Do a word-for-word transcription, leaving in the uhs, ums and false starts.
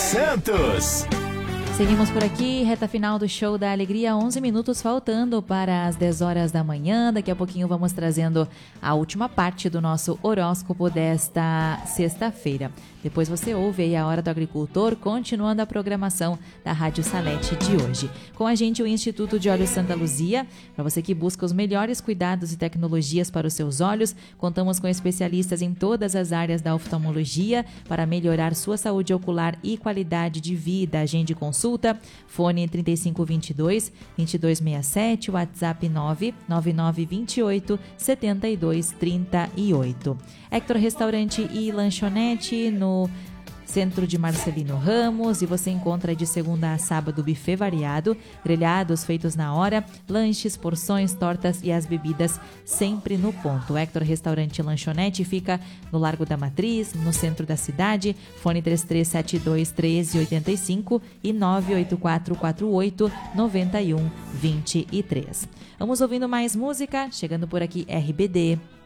Santos. Seguimos por aqui, reta final do Show da Alegria, onze minutos faltando para as dez horas da manhã. Daqui a pouquinho vamos trazendo a última parte do nosso horóscopo desta sexta-feira. Depois você ouve aí a Hora do Agricultor, continuando a programação da Rádio Salete de hoje. Com a gente o Instituto de Olhos Santa Luzia, para você que busca os melhores cuidados e tecnologias para os seus olhos. Contamos com especialistas em todas as áreas da oftalmologia para melhorar sua saúde ocular e qualidade de vida. Agende consulta. Fone trinta e cinco, vinte e dois, vinte e dois sessenta e sete, WhatsApp nove nove nove, vinte e oito, setenta e dois, trinta e oito. Hector Restaurante e Lanchonete no Centro de Marcelino Ramos, e você encontra de segunda a sábado buffet variado, grelhados feitos na hora, lanches, porções, tortas e as bebidas sempre no ponto. Hector Restaurante e Lanchonete fica no Largo da Matriz, no centro da cidade. Fone três três sete dois, um três oito cinco e nove oito quatro quatro oito, nove um dois três. Vamos ouvindo mais música, chegando por aqui R B D.